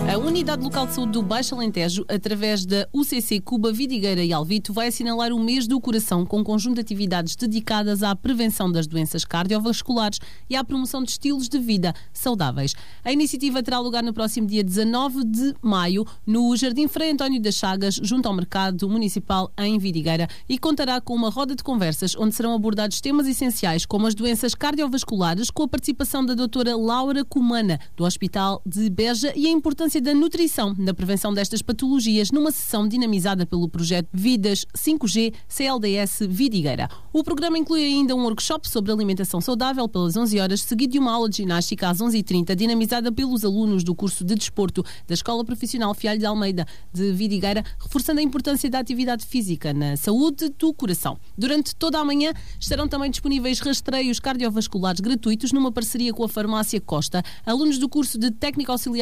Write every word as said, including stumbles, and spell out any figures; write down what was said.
A Unidade Local de Saúde do Baixo Alentejo, através da U C C Cuba, Vidigueira e Alvito, vai assinalar o mês do coração com um conjunto de atividades dedicadas à prevenção das doenças cardiovasculares e à promoção de estilos de vida saudáveis. A iniciativa terá lugar no próximo dia dezanove de maio, no Jardim Frei António das Chagas, junto ao Mercado Municipal em Vidigueira, e contará com uma roda de conversas onde serão abordados temas essenciais como as doenças cardiovasculares, com a participação da doutora Laura Cumana, do Hospital de Beja, e a importância da nutrição na prevenção destas patologias, numa sessão dinamizada pelo projeto Vidas cinco G C L D S Vidigueira. O programa inclui ainda um workshop sobre alimentação saudável pelas onze horas, seguido de uma aula de ginástica às onze e trinta, dinamizada pelos alunos do curso de desporto da Escola Profissional Fialho de Almeida de Vidigueira, reforçando a importância da atividade física na saúde do coração. Durante toda a manhã estarão também disponíveis rastreios cardiovasculares gratuitos numa parceria com a Farmácia Costa. Alunos do curso de Técnico Auxiliar